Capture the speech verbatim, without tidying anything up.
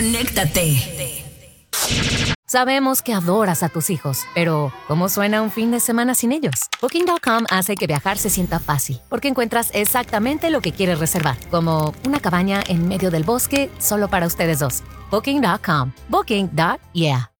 conéctate. Sabemos que adoras a tus hijos, pero ¿cómo suena un fin de semana sin ellos? Booking punto com hace que viajar se sienta fácil, porque encuentras exactamente lo que quieres reservar, como una cabaña en medio del bosque solo para ustedes dos. Booking punto com. Booking. Yeah.